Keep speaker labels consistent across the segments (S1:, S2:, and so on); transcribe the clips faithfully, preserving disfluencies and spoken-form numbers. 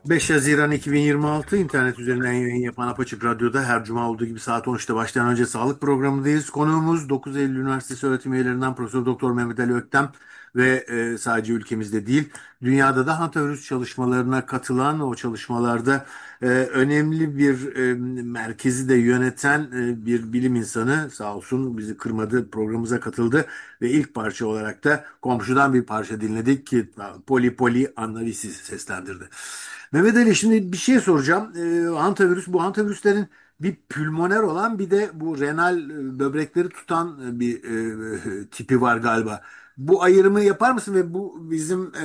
S1: beş Haziran iki bin yirmi altı internet üzerinden yayın yapan Apaçık Radyo'da her cuma olduğu gibi saat on üçte başlayan önce sağlık programındayız. Konuğumuz dokuz Eylül Üniversitesi öğretim üyelerinden Profesör Doktor Mehmet Ali Öktem ve e, sadece ülkemizde değil, dünyada da hantavirüs çalışmalarına katılan, o çalışmalarda e, önemli bir e, merkezi de yöneten e, bir bilim insanı sağ olsun bizi kırmadı, programımıza katıldı ve ilk parça olarak da komşudan bir parça dinledik ki Poli Poli Anlavisi seslendirdi. Mehmet Ali, şimdi bir şey soracağım. Ee, hantavirüs, bu hantavirüslerin bir pülmoner olan bir de bu renal e, böbrekleri tutan e, bir e, tipi var galiba. Bu ayrımı yapar mısın ve bu bizim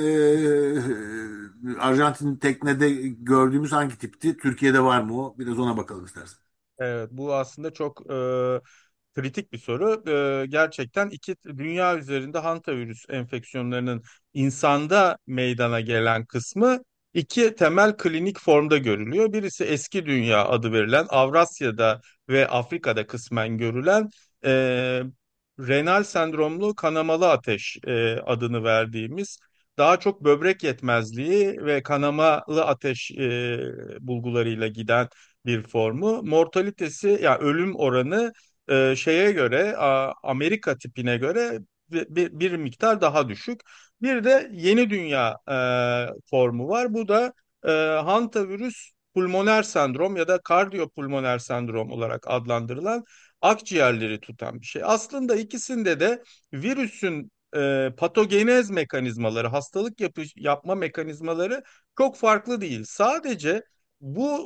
S1: e, Arjantin teknede gördüğümüz hangi tipti? Türkiye'de var mı o? Biraz ona bakalım istersen.
S2: Evet, bu aslında çok e, kritik bir soru. E, gerçekten iki dünya üzerinde hantavirüs enfeksiyonlarının insanda meydana gelen kısmı iki temel klinik formda görülüyor. Birisi eski dünya adı verilen Avrasya'da ve Afrika'da kısmen görülen e, renal sendromlu kanamalı ateş e, adını verdiğimiz daha çok böbrek yetmezliği ve kanamalı ateş e, bulgularıyla giden bir formu. Mortalitesi yani ölüm oranı e, şeye göre a, Amerika tipine göre bir, bir, bir miktar daha düşük. Bir de yeni dünya e, formu var. Bu da e, hantavirüs pulmoner sendrom ya da kardiyopulmoner sendrom olarak adlandırılan akciğerleri tutan bir şey. Aslında ikisinde de virüsün e, patogenez mekanizmaları, hastalık yapı, yapma mekanizmaları çok farklı değil. Sadece bu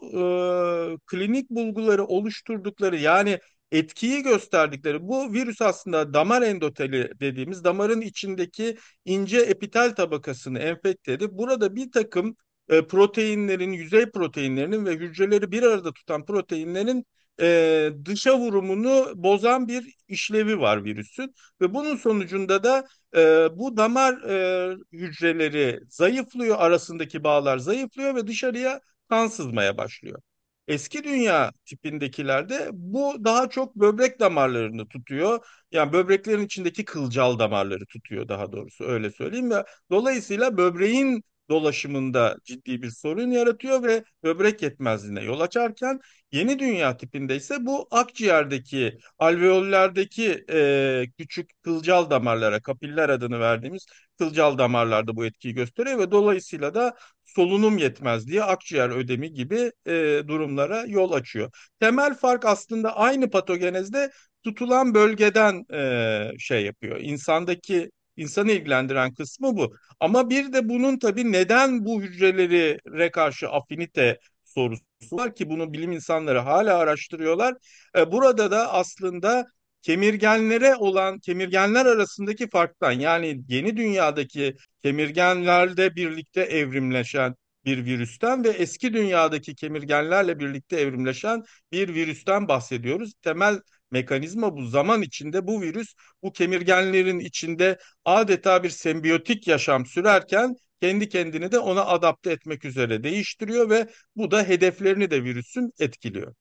S2: e, klinik bulguları oluşturdukları yani etkiyi gösterdikleri bu virüs aslında damar endoteli dediğimiz damarın içindeki ince epitel tabakasını enfekte edip burada bir takım e, proteinlerin, yüzey proteinlerinin ve hücreleri bir arada tutan proteinlerin e, dışa vurumunu bozan bir işlevi var virüsün ve bunun sonucunda da e, bu damar e, hücreleri zayıflıyor, arasındaki bağlar zayıflıyor ve dışarıya kan sızmaya başlıyor. Eski dünya tipindekilerde bu daha çok böbrek damarlarını tutuyor. Yani böbreklerin içindeki kılcal damarları tutuyor daha doğrusu öyle söyleyeyim ve dolayısıyla böbreğin dolaşımında ciddi bir sorun yaratıyor ve böbrek yetmezliğine yol açarken yeni dünya tipinde ise bu akciğerdeki alveollerdeki e, küçük kılcal damarlara kapiller adını verdiğimiz kılcal damarlarda bu etkiyi gösteriyor ve dolayısıyla da solunum yetmezliği, akciğer ödemi gibi e, durumlara yol açıyor. Temel fark aslında aynı patogenezde tutulan bölgeden e, şey yapıyor. İnsandaki insanı ilgilendiren kısmı bu. Ama bir de bunun tabii neden bu hücrelere karşı afinite sorusu var ki bunu bilim insanları hala araştırıyorlar. E, burada da aslında kemirgenlere olan kemirgenler arasındaki farktan yani yeni dünyadaki kemirgenlerle birlikte evrimleşen bir virüsten ve eski dünyadaki kemirgenlerle birlikte evrimleşen bir virüsten bahsediyoruz. Temel mekanizma bu. Zaman içinde bu virüs bu kemirgenlerin içinde adeta bir sembiyotik yaşam sürerken kendi kendini de ona adapte etmek üzere değiştiriyor ve bu da hedeflerini de virüsün etkiliyor.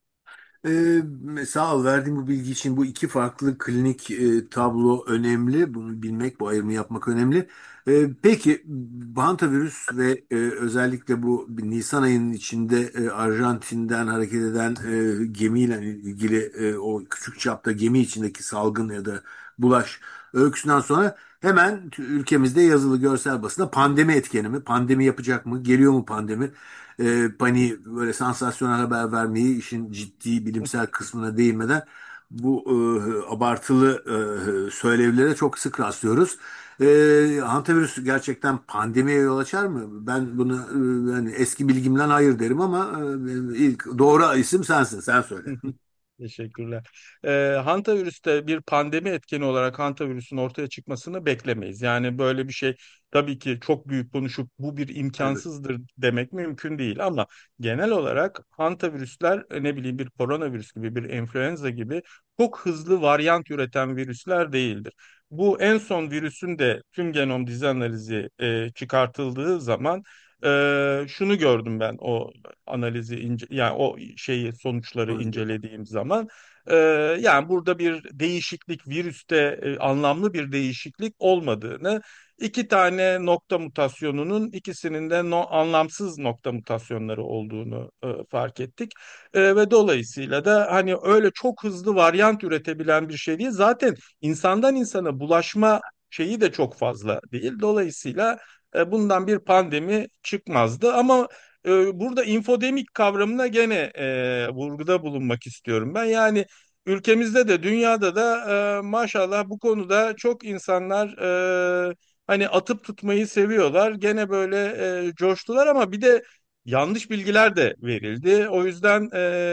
S1: Ee, sağ ol verdiğin bu bilgi için. Bu iki farklı klinik e, tablo önemli. Bunu bilmek, bu ayrımı yapmak önemli. Ee, peki hantavirüs ve e, özellikle bu Nisan ayının içinde e, Arjantin'den hareket eden e, gemiyle ilgili e, o küçük çapta gemi içindeki salgın ya da bulaş öyküsünden sonra hemen t- ülkemizde yazılı görsel basında pandemi etkeni mi? Pandemi yapacak mı? Geliyor mu pandemi? E, hani böyle sansasyonel haber vermeyi işin ciddi bilimsel kısmına değinmeden bu e, abartılı e, söylevlere çok sık rastlıyoruz. E, hantavirüs gerçekten pandemiye yol açar mı? Ben bunu e, yani eski bilgimden hayır derim ama e, ilk doğru isim sensin. Sen söyle.
S2: Teşekkürler. Ee, hantavirüste bir pandemi etkeni olarak hantavirüsün ortaya çıkmasını beklemeyiz. Yani böyle bir şey tabii ki çok büyük konuşup bu bir
S1: Evet.
S2: imkansızdır demek mümkün değil. Ama genel olarak hantavirüsler e, ne bileyim bir koronavirüs gibi bir influenza gibi çok hızlı varyant üreten virüsler değildir. Bu en son virüsün de tüm genom dizi analizi e, çıkartıldığı zaman e, şunu gördüm ben o analizi ince, yani o şeyi sonuçları
S1: Sonucu.
S2: incelediğim zaman E, Yani burada bir değişiklik, virüste e, anlamlı bir değişiklik olmadığını, iki tane nokta mutasyonunun ikisinin de no, anlamsız nokta mutasyonları olduğunu e, fark ettik. E, ve dolayısıyla da hani öyle çok hızlı varyant üretebilen bir şey değil. Zaten insandan insana bulaşma şeyi de çok fazla değil. Dolayısıyla e, bundan bir pandemi çıkmazdı. Ama e, burada infodemik kavramına gene e, vurguda bulunmak istiyorum ben. Yani ülkemizde de dünyada da e, maşallah bu konuda çok insanlar e, hani atıp tutmayı seviyorlar. Gene böyle e, coştular ama bir de yanlış bilgiler de verildi. O yüzden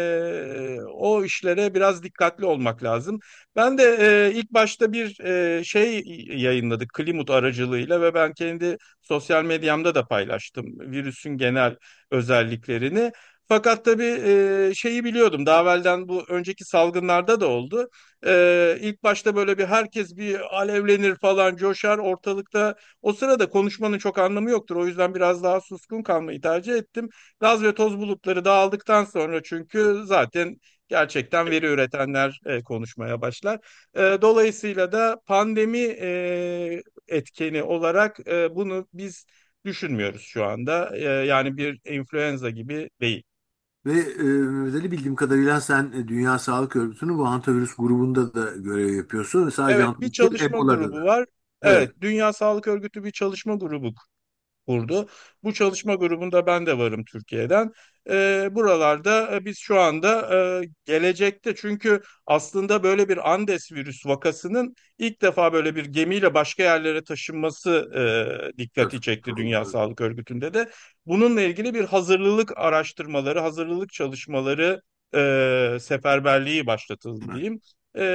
S2: e, o işlere biraz dikkatli olmak lazım. Ben de e, ilk başta bir e, şey yayınladık Klimut aracılığıyla ve ben kendi sosyal medyamda da paylaştım virüsün genel özelliklerini. Fakat tabii e, şeyi biliyordum. Daha evvelden bu önceki salgınlarda da oldu. E, ilk başta böyle bir herkes bir alevlenir falan coşar ortalıkta. O sırada konuşmanın çok anlamı yoktur. O yüzden biraz daha suskun kalmayı tercih ettim. Gaz ve toz bulutları dağıldıktan sonra çünkü zaten gerçekten veri üretenler e, konuşmaya başlar. E, dolayısıyla da pandemi e, etkeni olarak e, bunu biz düşünmüyoruz şu anda. E, yani bir influenza gibi değil.
S1: Ve e, Mehmet Ali, bildiğim kadarıyla sen e, Dünya Sağlık Örgütü'nün bu hantavirüs grubunda da görev yapıyorsun. Ve sadece
S2: Evet, bir
S1: hantavirüs değil,
S2: çalışma
S1: Ebola'da
S2: grubu
S1: da.
S2: var.
S1: Evet.
S2: Evet, Dünya Sağlık Örgütü bir çalışma grubu kurdu. Bu çalışma grubunda ben de varım Türkiye'den. Ee, buralarda e, biz şu anda e, gelecekte çünkü aslında böyle bir Andes virüs vakasının ilk defa böyle bir gemiyle başka yerlere taşınması e, dikkati çekti Dünya
S1: Katılıyorum.
S2: Sağlık Örgütü'nde de. Bununla ilgili bir hazırlılık araştırmaları, hazırlılık çalışmaları e, seferberliği başlatıldı
S1: Evet.
S2: diyeyim.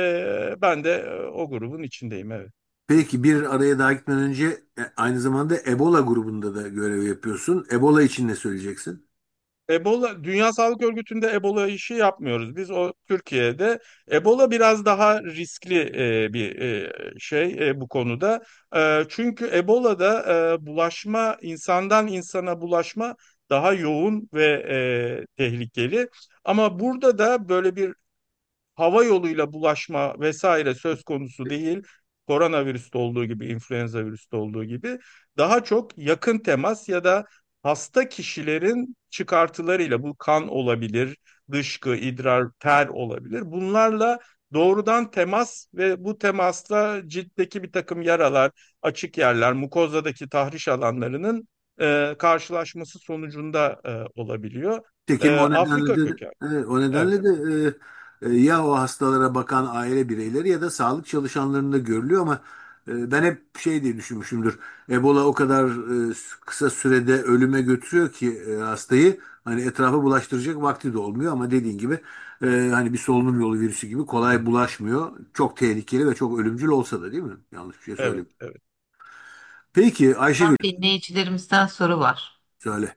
S2: E, ben de e, o grubun içindeyim, evet.
S1: Peki, bir araya daha gitmeden önce e, aynı zamanda Ebola grubunda da görev yapıyorsun. Ebola için ne söyleyeceksin?
S2: Ebola, Dünya Sağlık Örgütü'nde Ebola işi yapmıyoruz. Biz o Türkiye'de Ebola biraz daha riskli e, bir e, şey e, bu konuda. E, çünkü Ebola'da e, bulaşma, insandan insana bulaşma daha yoğun ve e, tehlikeli. Ama burada da böyle bir hava yoluyla bulaşma vesaire söz konusu değil. Koronavirüste olduğu gibi, influenza virüste olduğu gibi daha çok yakın temas ya da hasta kişilerin çıkartılarıyla bu kan olabilir, dışkı, idrar, ter olabilir. Bunlarla doğrudan temas ve bu temasla ciltteki bir takım yaralar, açık yerler, mukozadaki tahriş alanlarının e, karşılaşması sonucunda e, olabiliyor. E,
S1: Tekim o
S2: Afrika
S1: nedenle de
S2: kökenli.
S1: evet, o
S2: Evet.
S1: nedenle de e, e, ya o hastalara bakan aile bireyleri ya da sağlık çalışanlarında görülüyor ama e, ben hep şey diye düşünmüşümdür. Ebola o kadar e, kısa sürede ölüme götürüyor ki e, hastayı, hani etrafa bulaştıracak vakti de olmuyor ama dediğin gibi e, hani bir solunum yolu virüsü gibi kolay bulaşmıyor. Çok tehlikeli ve çok ölümcül olsa da, değil mi? Yanlış bir şey
S2: Evet,
S1: söyleyeyim.
S2: evet.
S1: Peki Ayşegül,
S3: Dinleyicilerimizden soru var.
S1: söyle.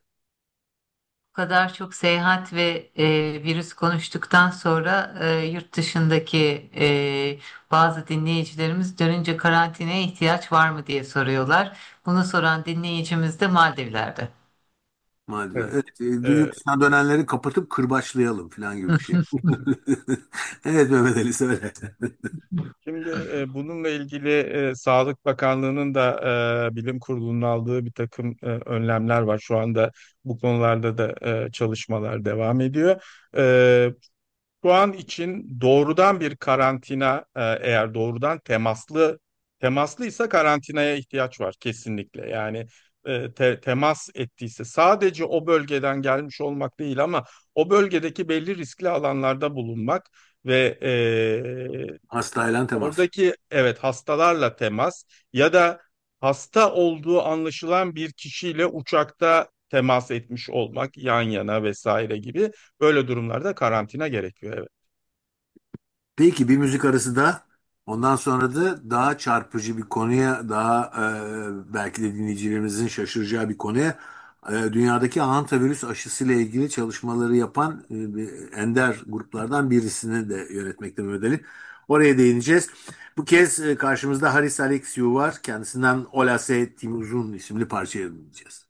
S3: Bu kadar çok seyahat ve e, virüs konuştuktan sonra e, yurt dışındaki e, bazı dinleyicilerimiz dönünce karantinaya ihtiyaç var mı diye soruyorlar. Bunu soran dinleyicimiz de Maldivler'de.
S1: Maalesef.
S2: Evet.
S1: Evet, e,
S2: Ee,
S1: büyük dışına dönenleri kapatıp kırbaçlayalım falan gibi bir şey. Evet Mehmet Ali, söyle.
S2: Şimdi e, bununla ilgili e, Sağlık Bakanlığı'nın da e, bilim kurulunun aldığı bir takım e, önlemler var. Şu anda bu konularda da e, çalışmalar devam ediyor. E, Şu an için doğrudan bir karantina e, eğer doğrudan temaslı temaslıysa karantinaya ihtiyaç var kesinlikle. Yani e, te- temas ettiyse sadece o bölgeden gelmiş olmak değil ama o bölgedeki belli riskli alanlarda bulunmak ve e,
S1: Hastayla temas.
S2: oradaki evet hastalarla temas ya da hasta olduğu anlaşılan bir kişiyle uçakta temas etmiş olmak yan yana vesaire gibi böyle durumlarda karantina gerekiyor. Evet.
S1: Peki, bir müzik arası da, ondan sonra da daha çarpıcı bir konuya, daha e, belki de dinleyicilerimizin şaşıracağı bir konuya, e, dünyadaki hantavirüs aşısıyla ilgili çalışmaları yapan e, bir ender gruplardan birisini de yönetmekte Mehmet Ali. Oraya değineceğiz. Bu kez e, karşımızda Haris Alexiou var. Kendisinden Ola Se Timuzun isimli parçayı dinleyeceğiz.